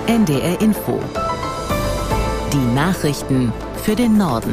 NDR Info. Die Nachrichten für den Norden.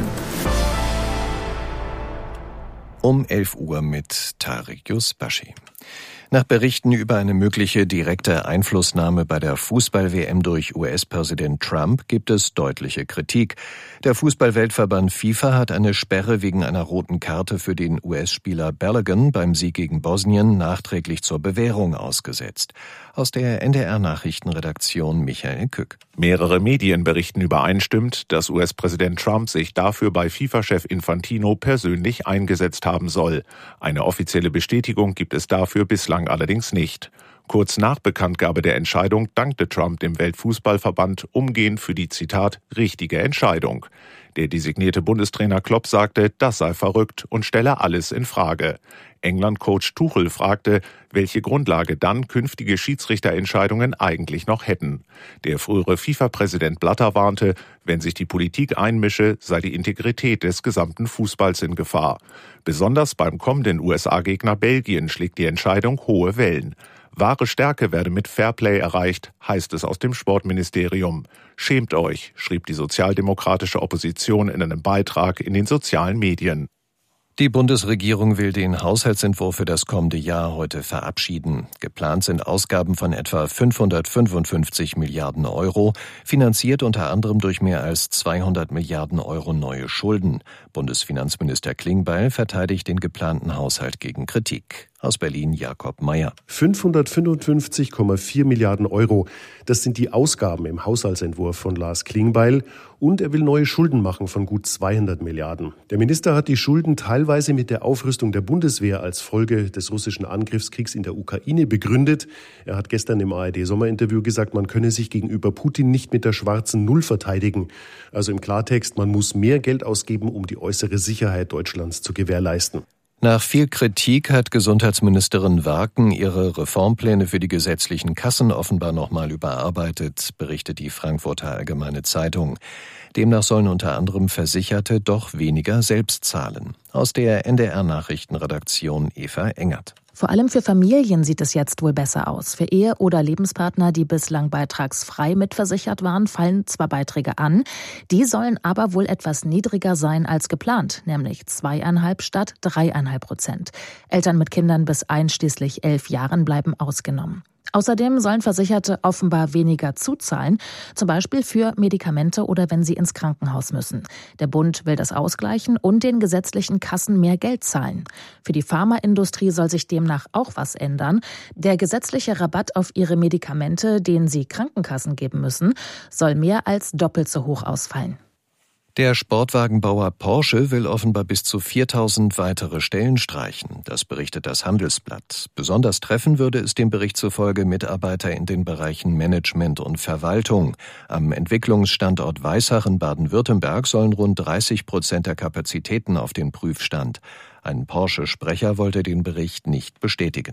Um 11 Uhr mit Tarek Yusbashi. Nach Berichten über eine mögliche direkte Einflussnahme bei der Fußball-WM durch US-Präsident Trump gibt es deutliche Kritik. Der Fußball-Weltverband FIFA hat eine Sperre wegen einer roten Karte für den US-Spieler Balogun beim Sieg gegen Bosnien nachträglich zur Bewährung ausgesetzt. Aus der NDR-Nachrichtenredaktion Michael Kück. Mehrere Medien berichten übereinstimmend, dass US-Präsident Trump sich dafür bei FIFA-Chef Infantino persönlich eingesetzt haben soll. Eine offizielle Bestätigung gibt es dafür bislang allerdings nicht. Kurz nach Bekanntgabe der Entscheidung dankte Trump dem Weltfußballverband umgehend für die, Zitat, richtige Entscheidung. Der designierte Bundestrainer Klopp sagte, das sei verrückt und stelle alles in Frage. England-Coach Tuchel fragte, welche Grundlage dann künftige Schiedsrichterentscheidungen eigentlich noch hätten. Der frühere FIFA-Präsident Blatter warnte, wenn sich die Politik einmische, sei die Integrität des gesamten Fußballs in Gefahr. Besonders beim kommenden USA-Gegner Belgien schlägt die Entscheidung hohe Wellen. Wahre Stärke werde mit Fairplay erreicht, heißt es aus dem Sportministerium. Schämt euch, schrieb die sozialdemokratische Opposition in einem Beitrag in den sozialen Medien. Die Bundesregierung will den Haushaltsentwurf für das kommende Jahr heute verabschieden. Geplant sind Ausgaben von etwa 555 Milliarden Euro, finanziert unter anderem durch mehr als 200 Milliarden Euro neue Schulden. Bundesfinanzminister Klingbeil verteidigt den geplanten Haushalt gegen Kritik. Aus Berlin Jakob Mayer. 555,4 Milliarden Euro, das sind die Ausgaben im Haushaltsentwurf von Lars Klingbeil. Und er will neue Schulden machen von gut 200 Milliarden. Der Minister hat die Schulden teilweise mit der Aufrüstung der Bundeswehr als Folge des russischen Angriffskriegs in der Ukraine begründet. Er hat gestern im ARD-Sommerinterview gesagt, man könne sich gegenüber Putin nicht mit der schwarzen Null verteidigen. Also im Klartext, man muss mehr Geld ausgeben, um die äußere Sicherheit Deutschlands zu gewährleisten. Nach viel Kritik hat Gesundheitsministerin Warken ihre Reformpläne für die gesetzlichen Kassen offenbar nochmal überarbeitet, berichtet die Frankfurter Allgemeine Zeitung. Demnach sollen unter anderem Versicherte doch weniger selbst zahlen. Aus der NDR-Nachrichtenredaktion Eva Engert. Vor allem für Familien sieht es jetzt wohl besser aus. Für Ehe- oder Lebenspartner, die bislang beitragsfrei mitversichert waren, fallen zwar Beiträge an, die sollen aber wohl etwas niedriger sein als geplant, nämlich 2,5 statt 3,5%. Eltern mit Kindern bis einschließlich 11 Jahren bleiben ausgenommen. Außerdem sollen Versicherte offenbar weniger zuzahlen, zum Beispiel für Medikamente oder wenn sie ins Krankenhaus müssen. Der Bund will das ausgleichen und den gesetzlichen Kassen mehr Geld zahlen. Für die Pharmaindustrie soll sich demnach auch was ändern. Der gesetzliche Rabatt auf ihre Medikamente, den sie Krankenkassen geben müssen, soll mehr als doppelt so hoch ausfallen. Der Sportwagenbauer Porsche will offenbar bis zu 4.000 weitere Stellen streichen. Das berichtet das Handelsblatt. Besonders treffen würde es dem Bericht zufolge Mitarbeiter in den Bereichen Management und Verwaltung. Am Entwicklungsstandort Weissach in Baden-Württemberg sollen rund 30% der Kapazitäten auf den Prüfstand. Ein Porsche-Sprecher wollte den Bericht nicht bestätigen.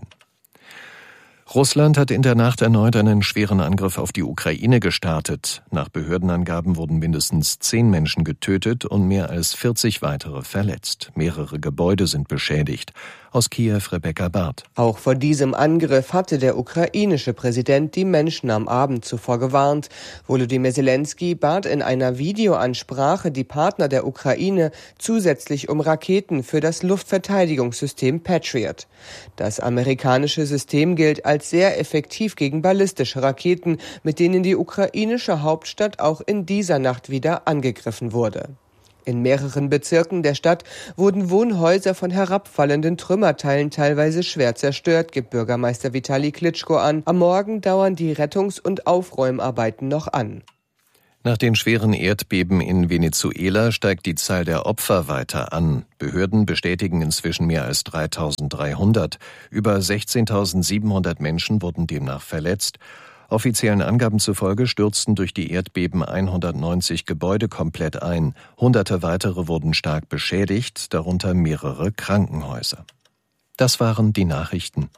Russland hat in der Nacht erneut einen schweren Angriff auf die Ukraine gestartet. Nach Behördenangaben wurden mindestens 10 Menschen getötet und mehr als 40 weitere verletzt. Mehrere Gebäude sind beschädigt. Aus Kiew Rebecca Barth. Auch vor diesem Angriff hatte der ukrainische Präsident die Menschen am Abend zuvor gewarnt. Volodymyr Zelensky bat in einer Videoansprache die Partner der Ukraine zusätzlich um Raketen für das Luftverteidigungssystem Patriot. Das amerikanische System gilt als sehr effektiv gegen ballistische Raketen, mit denen die ukrainische Hauptstadt auch in dieser Nacht wieder angegriffen wurde. In mehreren Bezirken der Stadt wurden Wohnhäuser von herabfallenden Trümmerteilen teilweise schwer zerstört, gibt Bürgermeister Vitali Klitschko an. Am Morgen dauern die Rettungs- und Aufräumarbeiten noch an. Nach den schweren Erdbeben in Venezuela steigt die Zahl der Opfer weiter an. Behörden bestätigen inzwischen mehr als 3.300. Über 16.700 Menschen wurden demnach verletzt. Offiziellen Angaben zufolge stürzten durch die Erdbeben 190 Gebäude komplett ein. Hunderte weitere wurden stark beschädigt, darunter mehrere Krankenhäuser. Das waren die Nachrichten.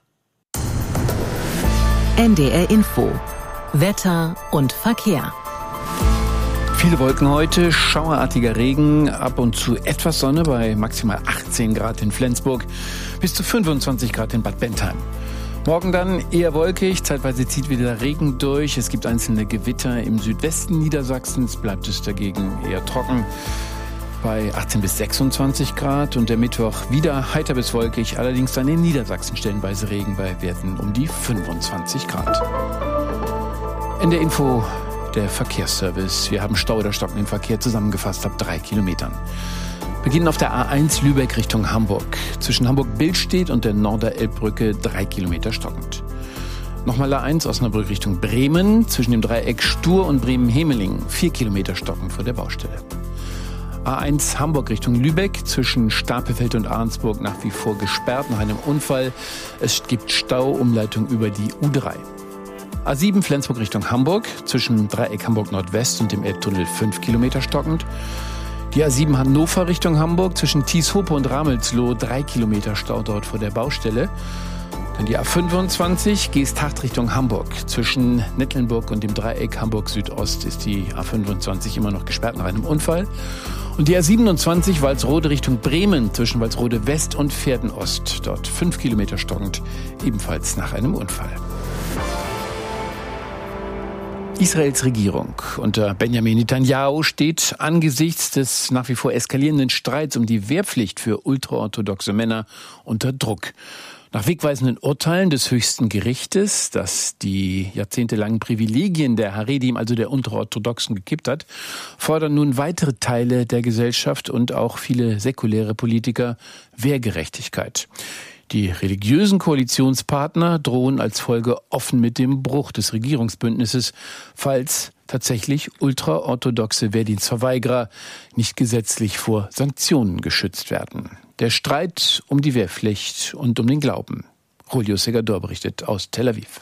NDR Info. Wetter und Verkehr. Viele Wolken heute, schauerartiger Regen, ab und zu etwas Sonne bei maximal 18 Grad in Flensburg, bis zu 25 Grad in Bad Bentheim. Morgen dann eher wolkig, zeitweise zieht wieder Regen durch. Es gibt einzelne Gewitter im Südwesten Niedersachsens, bleibt es dagegen eher trocken bei 18 bis 26 Grad. Und der Mittwoch wieder heiter bis wolkig, allerdings dann in Niedersachsen stellenweise Regen bei Werten um die 25 Grad. In der Info der Verkehrsservice. Wir haben Stau oder stockenden Verkehr zusammengefasst ab 3 Kilometern. Beginnen auf der A1 Lübeck Richtung Hamburg. Zwischen Hamburg-Billstedt und der Norderelbbrücke 3 Kilometer stockend. Nochmal A1 Osnabrück Richtung Bremen. Zwischen dem Dreieck Stur und Bremen-Hemeling 4 Kilometer stockend vor der Baustelle. A1 Hamburg Richtung Lübeck. Zwischen Stapelfeld und Ahrensburg nach wie vor gesperrt nach einem Unfall. Es gibt Stau, Umleitung über die U3. A7 Flensburg Richtung Hamburg. Zwischen Dreieck Hamburg Nordwest und dem Elbtunnel 5 Kilometer stockend. Die A7 Hannover Richtung Hamburg, zwischen Tieshope und Ramelsloh 3 Kilometer Stau dort vor der Baustelle. Dann die A25 Geesthacht Richtung Hamburg. Zwischen Nettlenburg und dem Dreieck Hamburg Südost ist die A25 immer noch gesperrt nach einem Unfall. Und die A27 Walsrode Richtung Bremen, zwischen Walsrode West und Pferden-Ost. Dort 5 Kilometer stockend, ebenfalls nach einem Unfall. Israels Regierung unter Benjamin Netanyahu steht angesichts des nach wie vor eskalierenden Streits um die Wehrpflicht für ultraorthodoxe Männer unter Druck. Nach wegweisenden Urteilen des höchsten Gerichtes, das die jahrzehntelangen Privilegien der Haredim, also der Ultraorthodoxen, gekippt hat, fordern nun weitere Teile der Gesellschaft und auch viele säkuläre Politiker Wehrgerechtigkeit. Die religiösen Koalitionspartner drohen als Folge offen mit dem Bruch des Regierungsbündnisses, falls tatsächlich ultraorthodoxe Wehrdienstverweigerer nicht gesetzlich vor Sanktionen geschützt werden. Der Streit um die Wehrpflicht und um den Glauben. Julio Segador berichtet aus Tel Aviv.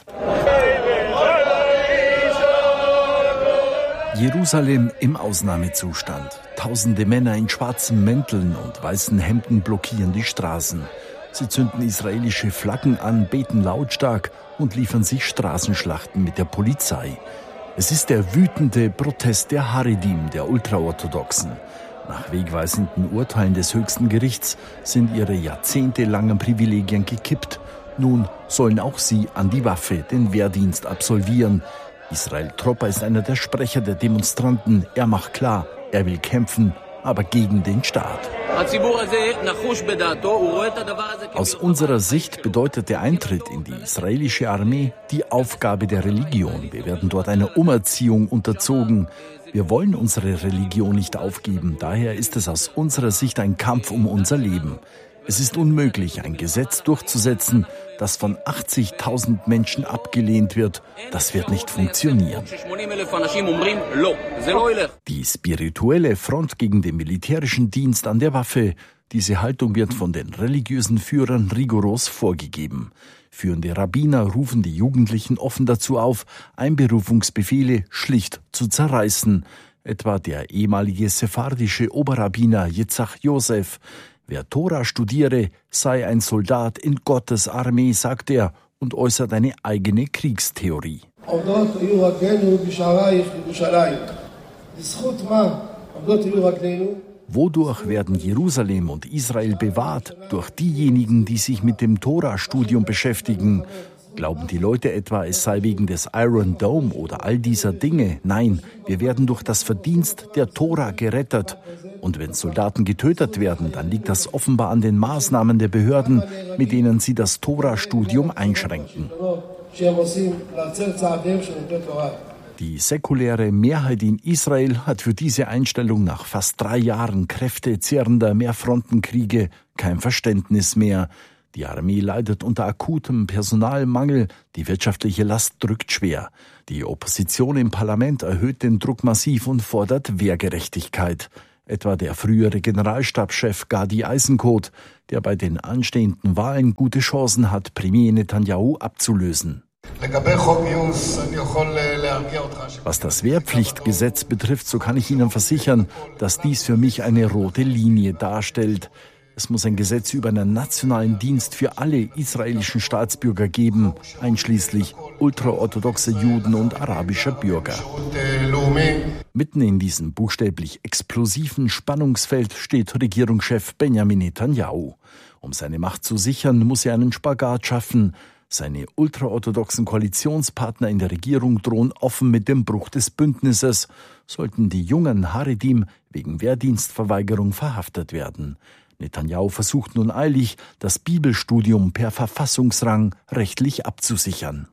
Jerusalem im Ausnahmezustand. Tausende Männer in schwarzen Mänteln und weißen Hemden blockieren die Straßen. Sie zünden israelische Flaggen an, beten lautstark und liefern sich Straßenschlachten mit der Polizei. Es ist der wütende Protest der Haredim, der Ultraorthodoxen. Nach wegweisenden Urteilen des höchsten Gerichts sind ihre jahrzehntelangen Privilegien gekippt. Nun sollen auch sie an die Waffe den Wehrdienst absolvieren. Israel Tropper ist einer der Sprecher der Demonstranten. Er macht klar, er will kämpfen, aber gegen den Staat. Aus unserer Sicht bedeutet der Eintritt in die israelische Armee die Aufgabe der Religion. Wir werden dort einer Umerziehung unterzogen. Wir wollen unsere Religion nicht aufgeben. Daher ist es aus unserer Sicht ein Kampf um unser Leben. Es ist unmöglich, ein Gesetz durchzusetzen, das von 80.000 Menschen abgelehnt wird. Das wird nicht funktionieren. Die spirituelle Front gegen den militärischen Dienst an der Waffe, diese Haltung wird von den religiösen Führern rigoros vorgegeben. Führende Rabbiner rufen die Jugendlichen offen dazu auf, Einberufungsbefehle schlicht zu zerreißen. Etwa der ehemalige sephardische Oberrabbiner Yitzhak Yosef. Wer Tora studiere, sei ein Soldat in Gottes Armee, sagt er und äußert eine eigene Kriegstheorie. Wodurch werden Jerusalem und Israel bewahrt? Durch diejenigen, die sich mit dem Tora-Studium beschäftigen. Glauben die Leute etwa, es sei wegen des Iron Dome oder all dieser Dinge? Nein, wir werden durch das Verdienst der Tora gerettet. Und wenn Soldaten getötet werden, dann liegt das offenbar an den Maßnahmen der Behörden, mit denen sie das Tora-Studium einschränken. Die säkuläre Mehrheit in Israel hat für diese Einstellung nach fast 3 Jahren kräftezehrender Mehrfrontenkriege kein Verständnis mehr. Die Armee leidet unter akutem Personalmangel, die wirtschaftliche Last drückt schwer. Die Opposition im Parlament erhöht den Druck massiv und fordert Wehrgerechtigkeit. Etwa der frühere Generalstabschef Gadi Eisenkot, der bei den anstehenden Wahlen gute Chancen hat, Premier Netanyahu abzulösen. Was das Wehrpflichtgesetz betrifft, so kann ich Ihnen versichern, dass dies für mich eine rote Linie darstellt. Es muss ein Gesetz über einen nationalen Dienst für alle israelischen Staatsbürger geben, einschließlich ultraorthodoxer Juden und arabischer Bürger. Mitten in diesem buchstäblich explosiven Spannungsfeld steht Regierungschef Benjamin Netanyahu. Um seine Macht zu sichern, muss er einen Spagat schaffen. Seine ultraorthodoxen Koalitionspartner in der Regierung drohen offen mit dem Bruch des Bündnisses, sollten die jungen Haredim wegen Wehrdienstverweigerung verhaftet werden. Netanyahu versucht nun eilig, das Bibelstudium per Verfassungsrang rechtlich abzusichern.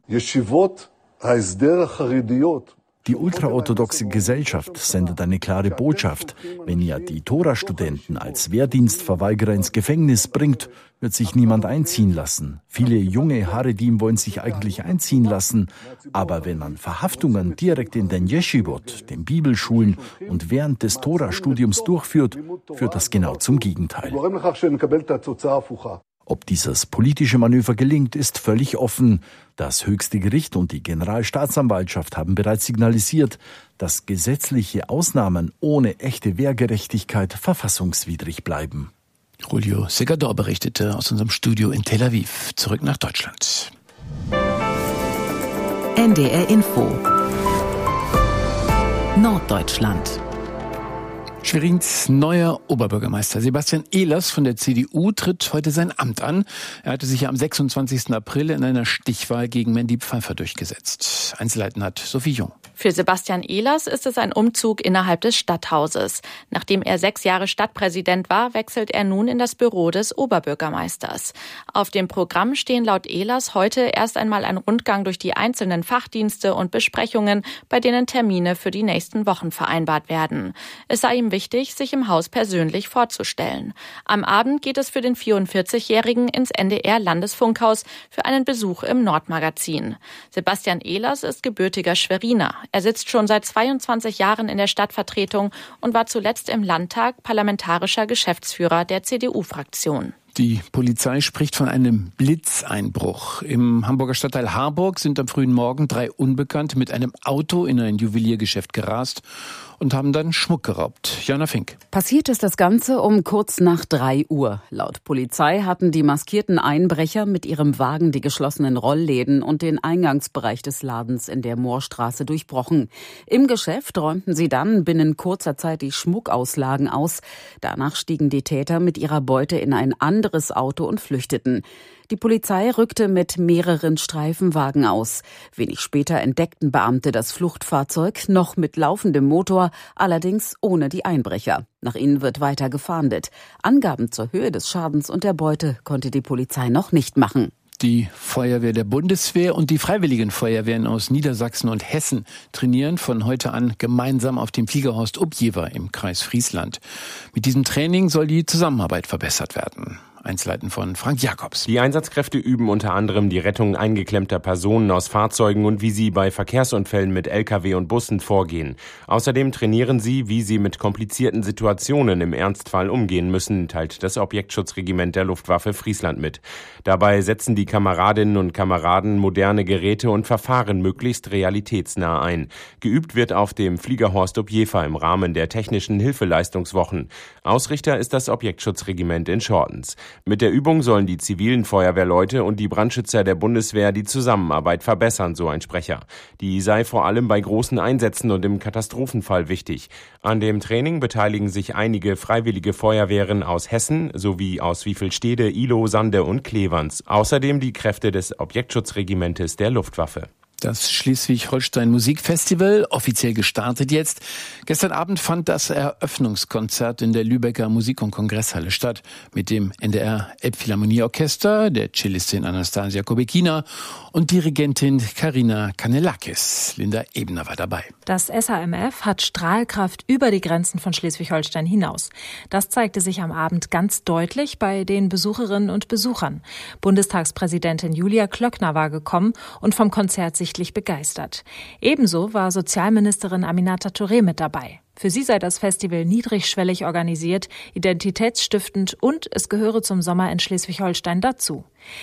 Die ultraorthodoxe Gesellschaft sendet eine klare Botschaft. Wenn ihr die Tora-Studenten als Wehrdienstverweigerer ins Gefängnis bringt, wird sich niemand einziehen lassen. Viele junge Haredim wollen sich eigentlich einziehen lassen. Aber wenn man Verhaftungen direkt in den Yeshivot, den Bibelschulen und während des Tora-Studiums durchführt, führt das genau zum Gegenteil. Ob dieses politische Manöver gelingt, ist völlig offen. Das höchste Gericht und die Generalstaatsanwaltschaft haben bereits signalisiert, dass gesetzliche Ausnahmen ohne echte Wehrgerechtigkeit verfassungswidrig bleiben. Julio Segador berichtete aus unserem Studio in Tel Aviv. Zurück nach Deutschland. NDR Info Norddeutschland. Schwerins neuer Oberbürgermeister Sebastian Ehlers von der CDU tritt heute sein Amt an. Er hatte sich ja am 26. April in einer Stichwahl gegen Mandy Pfeiffer durchgesetzt. Einzelheiten hat Sophie Jung. Für Sebastian Ehlers ist es ein Umzug innerhalb des Stadthauses. Nachdem er 6 Jahre Stadtpräsident war, wechselt er nun in das Büro des Oberbürgermeisters. Auf dem Programm stehen laut Ehlers heute erst einmal ein Rundgang durch die einzelnen Fachdienste und Besprechungen, bei denen Termine für die nächsten Wochen vereinbart werden. Es sei ihm wichtig, sich im Haus persönlich vorzustellen. Am Abend geht es für den 44-Jährigen ins NDR-Landesfunkhaus für einen Besuch im Nordmagazin. Sebastian Ehlers ist gebürtiger Schweriner. Er sitzt schon seit 22 Jahren in der Stadtvertretung und war zuletzt im Landtag parlamentarischer Geschäftsführer der CDU-Fraktion. Die Polizei spricht von einem Blitzeinbruch. Im Hamburger Stadtteil Harburg sind am frühen Morgen 3 Unbekannte mit einem Auto in ein Juweliergeschäft gerast und haben dann Schmuck geraubt. Jana Fink. Passiert ist das Ganze um kurz nach 3 Uhr. Laut Polizei hatten die maskierten Einbrecher mit ihrem Wagen die geschlossenen Rollläden und den Eingangsbereich des Ladens in der Moorstraße durchbrochen. Im Geschäft räumten sie dann binnen kurzer Zeit die Schmuckauslagen aus. Danach stiegen die Täter mit ihrer Beute in ein anderes Auto und flüchteten. Die Polizei rückte mit mehreren Streifenwagen aus. Wenig später entdeckten Beamte das Fluchtfahrzeug, noch mit laufendem Motor, allerdings ohne die Einbrecher. Nach ihnen wird weiter gefahndet. Angaben zur Höhe des Schadens und der Beute konnte die Polizei noch nicht machen. Die Feuerwehr der Bundeswehr und die Freiwilligen Feuerwehren aus Niedersachsen und Hessen trainieren von heute an gemeinsam auf dem Fliegerhorst Objewa im Kreis Friesland. Mit diesem Training soll die Zusammenarbeit verbessert werden. Einzelheiten von Frank Jakobs. Die Einsatzkräfte üben unter anderem die Rettung eingeklemmter Personen aus Fahrzeugen und wie sie bei Verkehrsunfällen mit Lkw und Bussen vorgehen. Außerdem trainieren sie, wie sie mit komplizierten Situationen im Ernstfall umgehen müssen, teilt das Objektschutzregiment der Luftwaffe Friesland mit. Dabei setzen die Kameradinnen und Kameraden moderne Geräte und Verfahren möglichst realitätsnah ein. Geübt wird auf dem Fliegerhorst Objewa im Rahmen der technischen Hilfeleistungswochen. Ausrichter ist das Objektschutzregiment in Schortens. Mit der Übung sollen die zivilen Feuerwehrleute und die Brandschützer der Bundeswehr die Zusammenarbeit verbessern, so ein Sprecher. Die sei vor allem bei großen Einsätzen und im Katastrophenfall wichtig. An dem Training beteiligen sich einige freiwillige Feuerwehren aus Hessen sowie aus Wiefelstede, Ihlow, Sande und Klevans. Außerdem die Kräfte des Objektschutzregimentes der Luftwaffe. Das Schleswig-Holstein Musikfestival, offiziell gestartet jetzt. Gestern Abend fand das Eröffnungskonzert in der Lübecker Musik- und Kongresshalle statt. Mit dem NDR Elbphilharmonieorchester, der Cellistin Anastasia Kobekina und Dirigentin Karina Kanellakis. Linda Ebner war dabei. Das SHMF hat Strahlkraft über die Grenzen von Schleswig-Holstein hinaus. Das zeigte sich am Abend ganz deutlich bei den Besucherinnen und Besuchern. Bundestagspräsidentin Julia Klöckner war gekommen und vom Konzert sichtlich begeistert. Ebenso war Sozialministerin Aminata Touré mit dabei. Für sie sei das Festival niedrigschwellig organisiert, identitätsstiftend und es gehöre zum Sommer in Schleswig-Holstein dazu.